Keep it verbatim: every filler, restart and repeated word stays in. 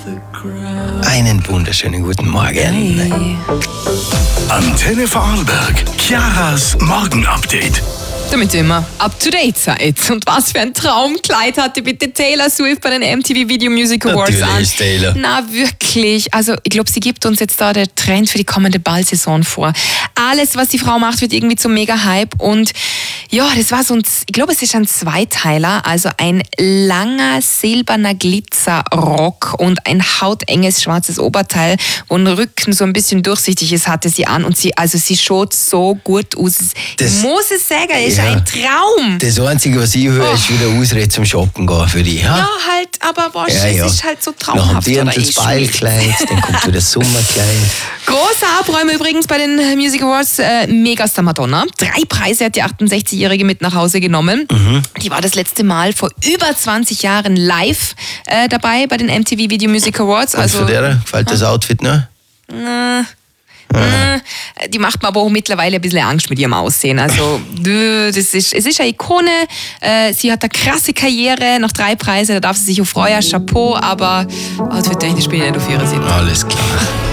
Einen wunderschönen guten Morgen. Hey. Antenne Vorarlberg, Chiaras Morgenupdate. Damit ihr immer up to date seid. Und was für ein Traumkleid hatte bitte Taylor Swift bei den M T V Video Music Awards Natürlich an? ist Taylor. Na wirklich. Also ich glaube, sie gibt uns jetzt da der Trend für die kommende Ballsaison vor. Alles, was die Frau macht, wird irgendwie zum Mega-Hype. Und ja, das war so ein, ich glaube, es ist ein Zweiteiler. Also ein langer silberner Glitzerrock und ein hautenges schwarzes Oberteil, wo ein Rücken so ein bisschen durchsichtig ist, hatte sie an. Und sie, also sie schaut so gut aus. Das- ich muss es sagen, ist Ja. ein Traum. Das Einzige, was ich höre, Oh. ist wieder Ausrede zum Shoppen gehen für dich. Ja, Ja? halt, aber was, Ja, ja. es ist halt so Nach dem traumhaft. oder? Dirndl Ich das Ballkleid, dann kommt wieder das Sommerkleid. Große Abräume übrigens bei den Music Awards. Äh, Megastar Madonna. Drei Preise hat die achtundsechzigjährige mit nach Hause genommen. Mhm. Die war das letzte Mal vor über zwanzig Jahren live äh, dabei bei den M T V Video Music Awards. Und Also, für der gefällt das Outfit noch? äh, äh, die macht mir aber auch mittlerweile ein bisschen Angst mit ihrem Aussehen. Also, dö, das ist, es ist eine Ikone. Äh, sie hat eine krasse Karriere. Nach drei Preisen, da darf sie sich auch freuen. Chapeau, aber outfit-technisch bin ich nicht auf ihrer Seite. Alles klar.